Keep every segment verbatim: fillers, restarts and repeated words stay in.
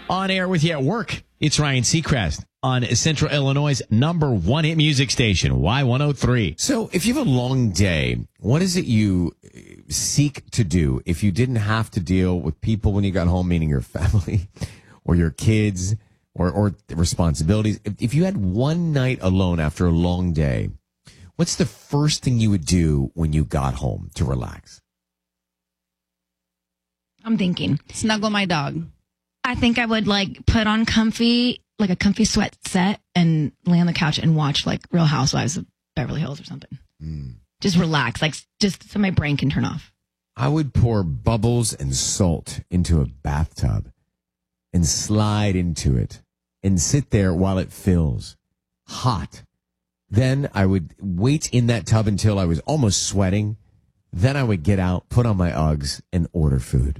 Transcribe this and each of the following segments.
On air with you at work, it's Ryan Seacrest on Central Illinois' number one hit music station, Y one oh three. So if you have a long day, what is it you seek to do if you didn't have to deal with people when you got home, meaning your family or your kids or, or responsibilities? If, if you had one night alone after a long day, what's the first thing you would do when you got home to relax? I'm thinking. Snuggle my dog. I think I would like put on comfy, like a comfy sweat set and lay on the couch and watch like Real Housewives of Beverly Hills or something. Mm. Just relax, like just so my brain can turn off. I would pour bubbles and salt into a bathtub and slide into it and sit there while it fills hot. Then I would wait in that tub until I was almost sweating. Then I would get out, put on my Uggs, and order food.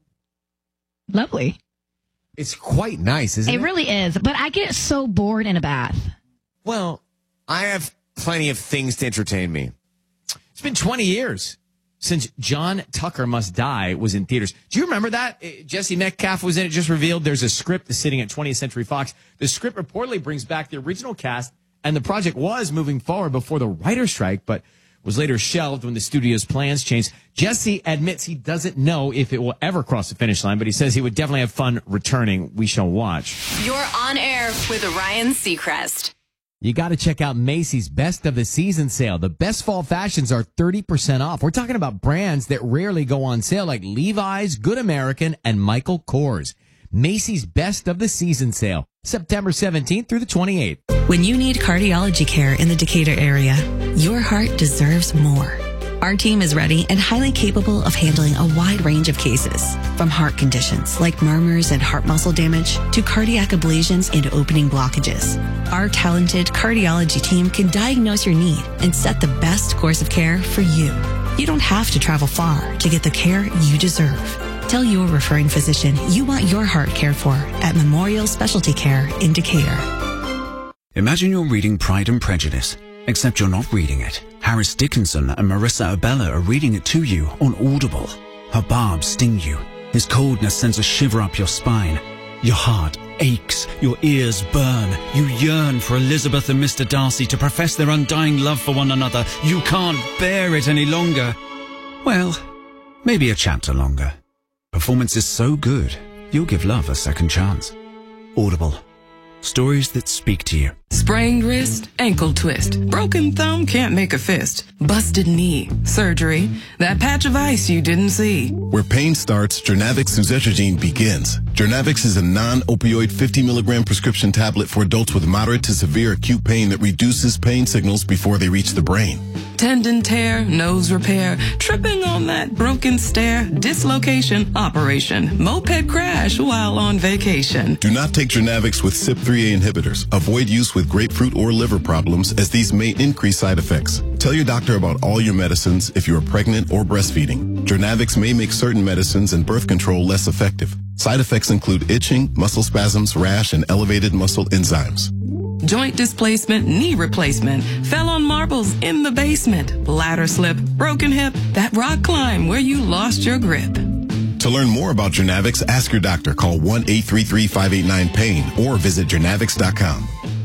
Lovely. It's quite nice, isn't it? It really is. But I get so bored in a bath. Well, I have plenty of things to entertain me. It's been twenty years since John Tucker Must Die was in theaters. Do you remember that? Jesse Metcalf was in it, just revealed there's a script sitting at twentieth Century Fox. The script reportedly brings back the original cast, and the project was moving forward before the writer's strike, but was later shelved when the studio's plans changed. Jesse admits he doesn't know if it will ever cross the finish line, but he says he would definitely have fun returning. We shall watch. You're on air with Ryan Seacrest. You got to check out Macy's Best of the Season sale. The best fall fashions are thirty percent off. We're talking about brands that rarely go on sale like Levi's, Good American, and Michael Kors. Macy's Best of the Season sale, September seventeenth through the twenty-eighth. When you need cardiology care in the Decatur area, your heart deserves more. Our team is ready and highly capable of handling a wide range of cases, from heart conditions like murmurs and heart muscle damage to cardiac ablations and opening blockages. Our talented cardiology team can diagnose your need and set the best course of care for you. You don't have to travel far to get the care you deserve. Tell your referring physician you want your heart cared for at Memorial Specialty Care in Decatur. Imagine you're reading Pride and Prejudice, except you're not reading it. Harris Dickinson and Marissa Abella are reading it to you on Audible. Her barbs sting you. His coldness sends a shiver up your spine. Your heart aches. Your ears burn. You yearn for Elizabeth and Mister Darcy to profess their undying love for one another. You can't bear it any longer. Well, maybe a chapter longer. Performance is so good, you'll give love a second chance. Audible. Stories that speak to you. Sprained wrist, ankle twist, broken thumb, can't make a fist, busted knee, surgery, that patch of ice you didn't see. Where pain starts, Jernavix suzetrigine begins. Jernavix is a non-opioid fifty milligram prescription tablet for adults with moderate to severe acute pain that reduces pain signals before they reach the brain. Tendon tear, nose repair, tripping on that broken stair, dislocation, operation, moped crash while on vacation. Do not take Jernavix with C Y P three A inhibitors. Avoid use with grapefruit or liver problems, as these may increase side effects. Tell your doctor about all your medicines if you are pregnant or breastfeeding. Jernavix may make certain medicines and birth control less effective. Side effects include itching, muscle spasms, rash, and elevated muscle enzymes. Joint displacement, knee replacement, fell on marbles in the basement, ladder slip, broken hip, that rock climb where you lost your grip. To learn more about Jernavix, ask your doctor. Call one eight three three, five eight nine, pain or visit jernavix dot com.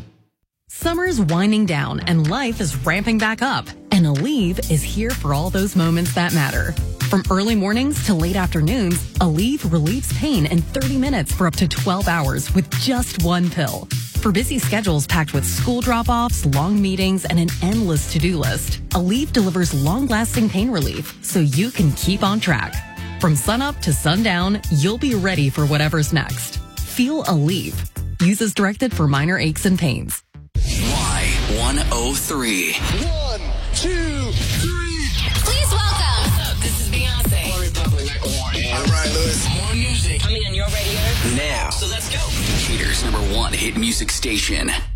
Summer's winding down and life is ramping back up. And Aleve is here for all those moments that matter. From early mornings to late afternoons, Aleve relieves pain in thirty minutes for up to twelve hours with just one pill. For busy schedules packed with school drop-offs, long meetings, and an endless to-do list, Aleve delivers long-lasting pain relief so you can keep on track. From sunup to sundown, you'll be ready for whatever's next. Feel Aleve. Use as directed for minor aches and pains. Y one oh three. One, two, three. Please welcome. What's up? This is Beyonce. All right, Lewis. More music coming on your radio now. So let's go. Decatur's number one hit music station.